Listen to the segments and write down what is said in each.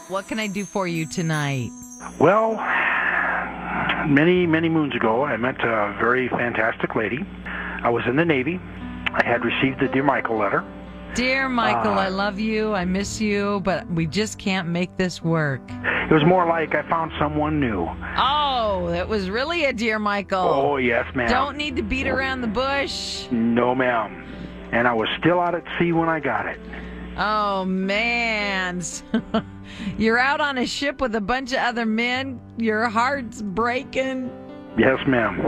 What can I do for you tonight? Well, many, many moons ago, I met a very fantastic lady. I was in the Navy. I had received the Dear Michael letter. Dear Michael, I love you, I miss you, but we just can't make this work. It was more like I found someone new. Oh, it was really a Dear Michael. Oh, yes, ma'am. Don't need to beat around the bush. No, ma'am. And I was still out at sea when I got it. Oh, man. You're out on a ship with a bunch of other men. Your heart's breaking. Yes, ma'am.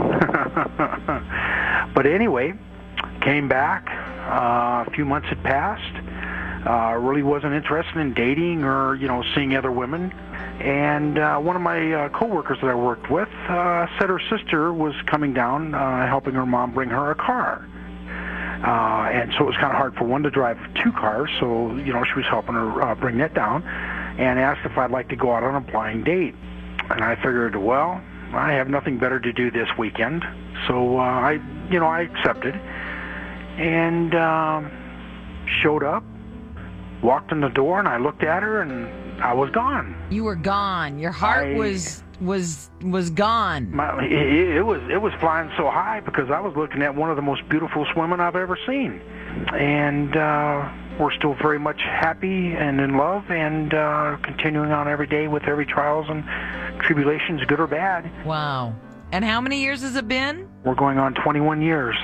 But anyway, came back. A few months had passed. Really wasn't interested in dating or, seeing other women. And one of my coworkers that I worked with said her sister was coming down, helping her mom bring her a car. And so it was kind of hard for one to drive two cars, so, she was helping her bring that down, and asked if I'd like to go out on a blind date. And I figured, well, I have nothing better to do this weekend, so I accepted, and showed up, walked in the door, and I looked at her, and I was gone. You were gone. Your heart was gone. It was flying so high because I was looking at one of the most beautiful women I've ever seen, and we're still very much happy and in love, and continuing on every day with every trials and tribulations, good or bad. Wow. And how many years has it been? We're going on 21 years.